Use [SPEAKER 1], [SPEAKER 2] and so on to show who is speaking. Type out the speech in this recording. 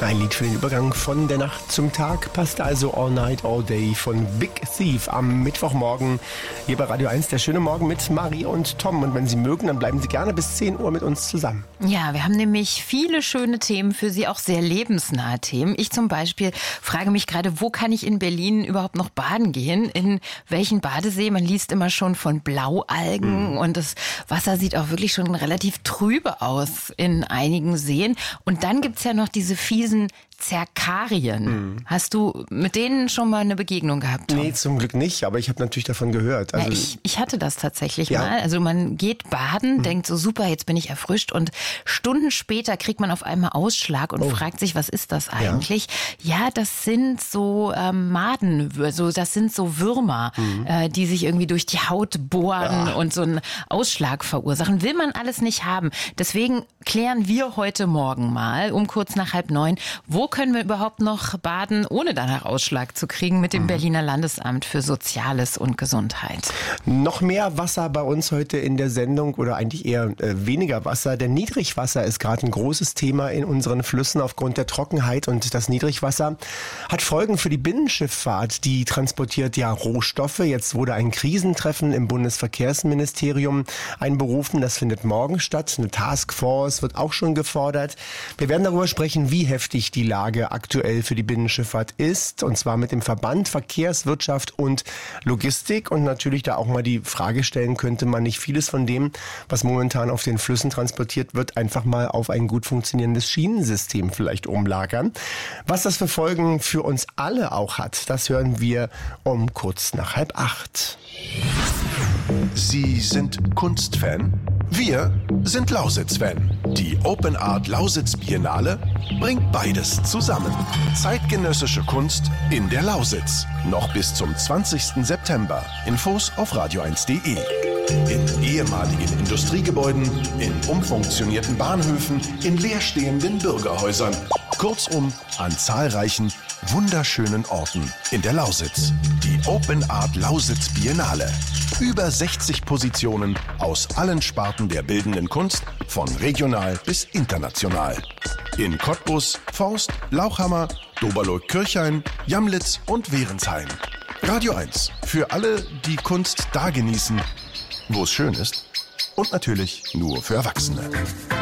[SPEAKER 1] Ein Lied für den Übergang von der Nacht zum Tag, passt also All Night, All Day von Big Thief am Mittwochmorgen hier bei Radio 1. Der schöne Morgen mit Marie und Tom. Und wenn Sie mögen, dann bleiben Sie gerne bis 10 Uhr mit uns zusammen.
[SPEAKER 2] Ja, wir haben nämlich viele schöne Themen für Sie, auch sehr lebensnahe Themen. Ich zum Beispiel frage mich gerade, wo kann ich in Berlin überhaupt noch baden gehen? In welchen Badesee? Man liest immer schon von Blaualgen und das Wasser sieht auch wirklich schon relativ trübe aus in einigen Seen. Und dann gibt's ja noch diese fiesen Zerkarien. Hast du mit denen schon mal eine Begegnung gehabt, Tom?
[SPEAKER 1] Nee, zum Glück nicht, aber ich habe natürlich davon gehört.
[SPEAKER 2] Also, ich hatte das tatsächlich mal. Also man geht baden, denkt so super, jetzt bin ich erfrischt und Stunden später kriegt man auf einmal Ausschlag und fragt sich, was ist das eigentlich? Ja, das sind so Maden, das sind so Würmer, die sich irgendwie durch die Haut bohren und so einen Ausschlag verursachen. Will man alles nicht haben. Deswegen klären wir heute Morgen mal um kurz nach 8:30, wo können wir überhaupt noch baden, ohne danach Ausschlag zu kriegen, mit dem Berliner Landesamt für Soziales und Gesundheit.
[SPEAKER 1] Noch mehr Wasser bei uns heute in der Sendung oder eigentlich eher weniger Wasser. Denn Niedrigwasser ist gerade ein großes Thema in unseren Flüssen aufgrund der Trockenheit. Und das Niedrigwasser hat Folgen für die Binnenschifffahrt. Die transportiert ja Rohstoffe. Jetzt wurde ein Krisentreffen im Bundesverkehrsministerium einberufen. Das findet morgen statt. Eine Taskforce wird auch schon gefordert. Wir werden darüber sprechen, wie heftig die Lage aktuell für die Binnenschifffahrt ist, und zwar mit dem Verband Verkehrswirtschaft und Logistik, und natürlich da auch mal die Frage stellen, könnte man nicht vieles von dem, was momentan auf den Flüssen transportiert wird, einfach mal auf ein gut funktionierendes Schienensystem vielleicht umlagern. Was das für Folgen für uns alle auch hat, das hören wir um kurz nach 7:30.
[SPEAKER 3] Sie sind Kunstfan? Wir sind Lausitz-Fan. Die Open Art Lausitz Biennale bringt beides zusammen. Zeitgenössische Kunst in der Lausitz. Noch bis zum 20. September. Infos auf radio1.de. In ehemaligen Industriegebäuden, in umfunktionierten Bahnhöfen, in leerstehenden Bürgerhäusern. Kurzum, an zahlreichen, wunderschönen Orten in der Lausitz. Die Open Art Lausitz Biennale. Über 60 Positionen aus allen Sparten der bildenden Kunst, von regional bis international. In Cottbus, Forst, Lauchhammer, Doberloh-Kirchhain, Jamlitz und Wehrensheim. Radio 1. Für alle, die Kunst da genießen, wo es schön ist. Und natürlich nur für Erwachsene.